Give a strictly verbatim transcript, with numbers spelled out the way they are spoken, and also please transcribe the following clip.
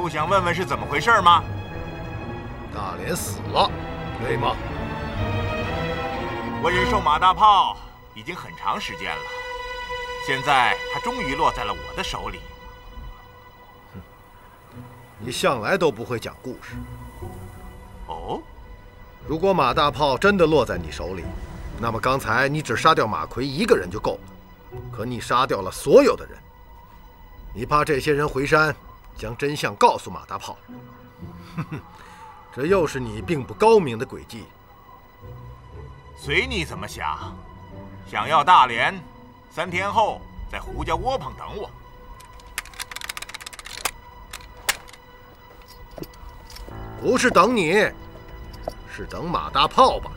不想问问是怎么回事吗？ 大连死了，对吗？ 我忍受马大炮已经很长时间了，现在他终于落在了我的手里。 哼，你向来都不会讲故事。 哦， 如果马大炮真的落在你手里，那么刚才你只杀掉马奎一个人就够了，可你杀掉了所有的人。你怕这些人回山将真相告诉马大炮？哼哼，这又是你并不高明的诡计。 随你怎么想，想要大连，三天后在胡家窝棚等我。 不是等你，是等马大炮吧？